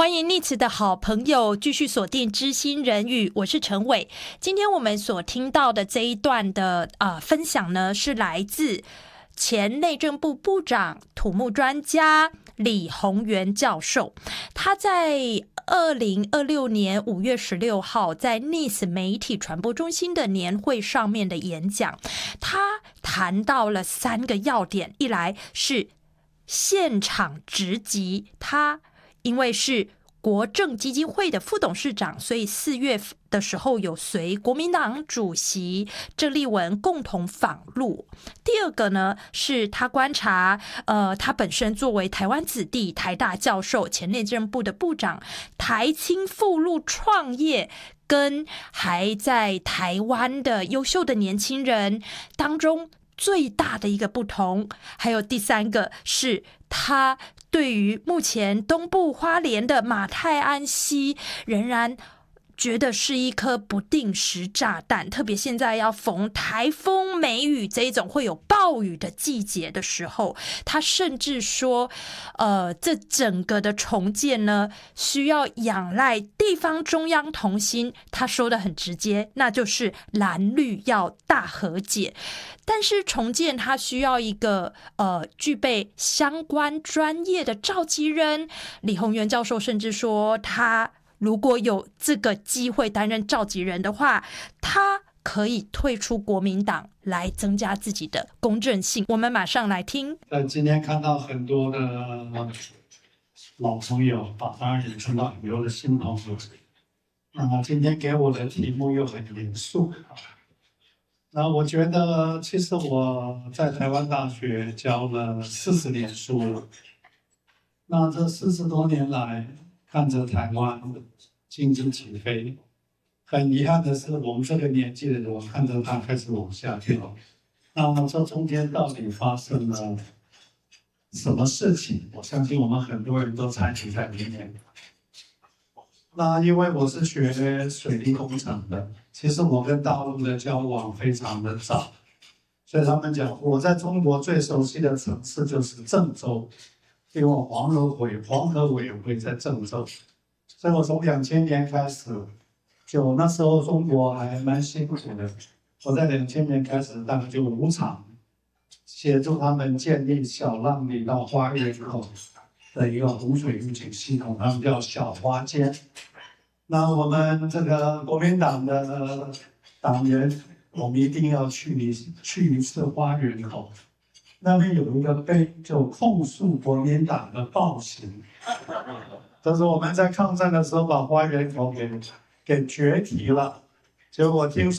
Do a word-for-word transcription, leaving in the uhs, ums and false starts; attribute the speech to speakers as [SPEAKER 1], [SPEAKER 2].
[SPEAKER 1] 欢迎逆词的好朋友继续锁定知心人语，我是陈伟。今天我们所听到的这一段的、呃、分享呢，是来自前内政部部长、土木专家李鸿源教授。他在二零二六年五月十六号在 N I S 媒体传播中心的年会上面的演讲，他谈到了三个要点。一来是现场直击，他因为是国政基金会的副董事长，所以四月的时候有随国民党主席郑丽文共同访陆。第二个呢，是他观察，呃，他本身作为台湾子弟、台大教授、前内政部的部长，台青附录创业，跟还在台湾的优秀的年轻人当中最大的一个不同。还有第三个是他对于目前东部花莲的马太安溪仍然觉得是一颗不定时炸弹，特别现在要逢台风、梅雨这一种会有暴雨的季节的时候，他甚至说，呃，这整个的重建呢，需要仰赖地方中央同心。他说的很直接，那就是蓝绿要大和解。但是重建它需要一个呃具备相关专业的召集人。李鸿源教授甚至说，他如果有这个机会担任召集人的话，他可以退出国民党来增加自己的公正性。我们马上来听。
[SPEAKER 2] 呃，今天看到很多的老朋友，当然也看到很多的新朋友。那、呃、今天给我的题目又很严肃。那我觉得，其实我在台湾大学教了四十年书了。那这四十多年来，看着台湾经济起飞，很遗憾的是，我们这个年纪的人，我看着它开始往下掉。那这中间到底发生了什么事情？我相信我们很多人都参与在里面。那因为我是学水利工程的，其实我跟大陆的交往非常的早，所以他们讲我在中国最熟悉的城市就是郑州，因为我黄河委黄河委员会在郑州，所以我从两千年开始，就那时候中国还蛮辛苦的，我在两千年开始大概就五场协助他们建立小浪里到花园口的一个洪水预警系统，他们叫小花间。那我们这个国民党的党员，我们一定要去一去一次花园口，那边有一个碑，就控诉国民党的暴行。这是我们在抗战的时候把花园口给给决堤了，结果听说。